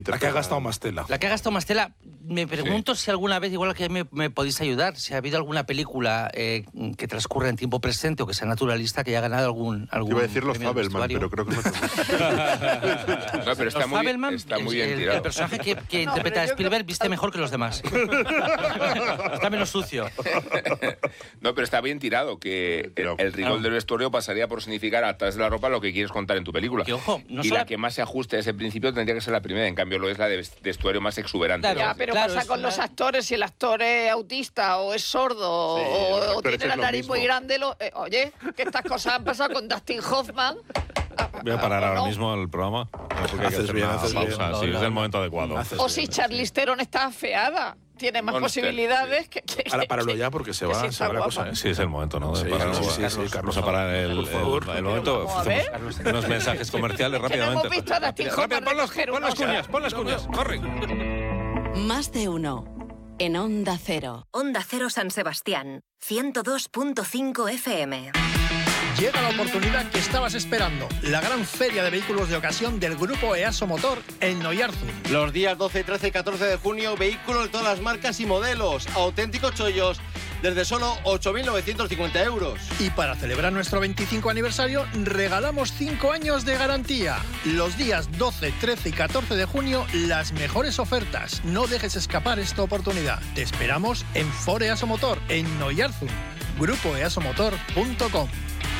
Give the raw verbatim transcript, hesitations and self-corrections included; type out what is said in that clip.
La que ha gastado más tela. La que ha gastado más tela. Me pregunto sí. si alguna vez, igual que me, me podéis ayudar, si ha habido alguna película eh, que transcurra en tiempo presente o que sea naturalista que haya ganado algún algún Iba a decir los Fabelman, pero creo que no te No, pero está, muy, Fabelman, está muy el, bien el, tirado. El personaje que, que no, interpreta a Spielberg viste mejor que los demás. Está menos sucio. No, pero está bien tirado, que el, el rigor del vestuario pasaría por significar a través de la ropa lo que quieres contar en tu película. Que, ojo, no y solo... la que más se ajuste a ese principio tendría que ser la primera, en cambio lo es la de vestuario más exuberante. Claro, ya, pero claro, pasa con una... los actores, si el actor es autista o es sordo sí, o, o tiene la nariz muy grande, lo, eh, oye, que estas cosas han pasado con Dustin Hoffman. Voy a parar ahora no. mismo el programa. Porque hay que hacer bien, una pausa. Bien. Sí, no, es el momento adecuado. O si Charlize Theron está afeada. Tiene más Monster, posibilidades sí. que, que... Ahora, páralo ya, porque se va, sí se va la cosa. Sí, es el momento, ¿no? De sí, parar, sí, sí, sí, sí, sí, Carlos, a parar el, el, el, el momento. Hacemos unos mensajes comerciales rápidamente. No hemos visto a Dustin Hoffman. Pon las, pon las cuñas, pon las cuñas, corre. Más de uno. En Onda Cero. Onda Cero San Sebastián, ciento dos punto cinco F M. Llega la oportunidad que estabas esperando. La gran feria de vehículos de ocasión del Grupo EASO Motor en Noyarzun. Los días doce, trece y catorce de junio, vehículos de todas las marcas y modelos. Auténticos chollos desde solo ocho mil novecientos cincuenta euros. Y para celebrar nuestro veinticinco aniversario, regalamos cinco años de garantía. Los días doce, trece y catorce de junio, las mejores ofertas. No dejes escapar esta oportunidad. Te esperamos en Ford EASO Motor en Noyarzun. grupo easo motor punto com.